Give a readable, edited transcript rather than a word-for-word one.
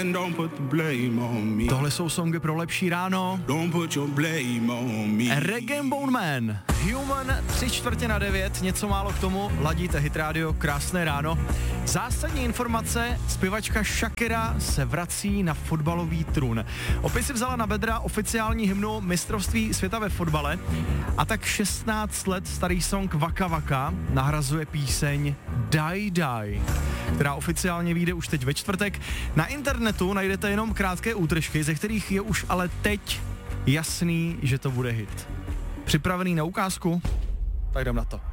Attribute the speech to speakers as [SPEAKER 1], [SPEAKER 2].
[SPEAKER 1] and don't put the blame on me.
[SPEAKER 2] Tohle jsou songy pro lepší ráno.
[SPEAKER 1] Don't put your blame on me.
[SPEAKER 2] Rag & Bone Man, Human, 8:45, něco málo k tomu, ladíte Hit Radio, krásné ráno. Zásadní informace, zpěvačka Shakira se vrací na fotbalový trůn. Opět si vzala na bedra oficiální hymnu mistrovství světa ve fotbale a tak 16 let starý song Waka Waka nahrazuje píseň Die Die, která oficiálně vyjde už teď ve čtvrtek. Na internetu najdete jenom krátké útržky, ze kterých je už ale teď jasný, že to bude hit. Připravený na ukázku? Tak jdem na to.